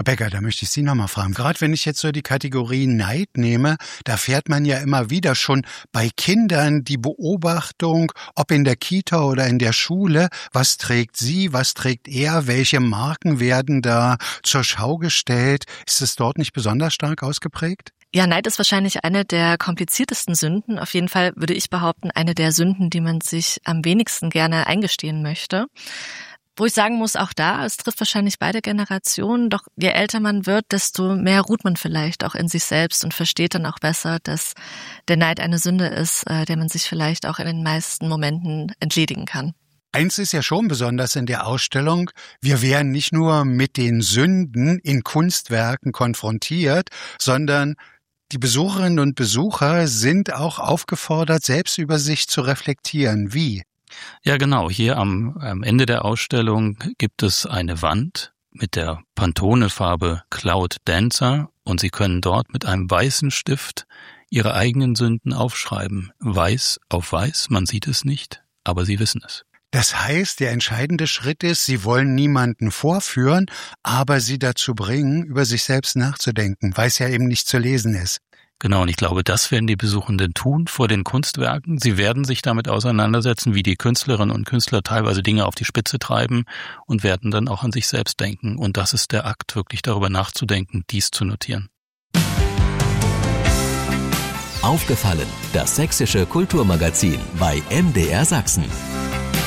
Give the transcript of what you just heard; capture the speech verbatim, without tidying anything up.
Becker, da möchte ich Sie nochmal fragen. Gerade wenn ich jetzt so die Kategorie Neid nehme, da fährt man ja immer wieder schon bei Kindern die Beobachtung, ob in der Kita oder in der Schule, was trägt sie, was trägt er, welche Marken werden da zur Schau gestellt. Ist es dort nicht besonders stark ausgeprägt? Ja, Neid ist wahrscheinlich eine der kompliziertesten Sünden. Auf jeden Fall würde ich behaupten, eine der Sünden, die man sich am wenigsten gerne eingestehen möchte. Wo ich sagen muss, auch da, es trifft wahrscheinlich beide Generationen, doch je älter man wird, desto mehr ruht man vielleicht auch in sich selbst und versteht dann auch besser, dass der Neid eine Sünde ist, der man sich vielleicht auch in den meisten Momenten entledigen kann. Eins ist ja schon besonders in der Ausstellung, wir werden nicht nur mit den Sünden in Kunstwerken konfrontiert, sondern die Besucherinnen und Besucher sind auch aufgefordert, selbst über sich zu reflektieren. Wie? Ja, genau. Hier am, am Ende der Ausstellung gibt es eine Wand mit der Pantone-Farbe Cloud Dancer und Sie können dort mit einem weißen Stift Ihre eigenen Sünden aufschreiben. Weiß auf weiß, man sieht es nicht, aber Sie wissen es. Das heißt, der entscheidende Schritt ist, Sie wollen niemanden vorführen, aber Sie dazu bringen, über sich selbst nachzudenken, weil es ja eben nicht zu lesen ist. Genau, und ich glaube, das werden die Besuchenden tun vor den Kunstwerken. Sie werden sich damit auseinandersetzen, wie die Künstlerinnen und Künstler teilweise Dinge auf die Spitze treiben und werden dann auch an sich selbst denken. Und das ist der Akt, wirklich darüber nachzudenken, dies zu notieren. Aufgefallen, das sächsische Kulturmagazin bei M D R Sachsen.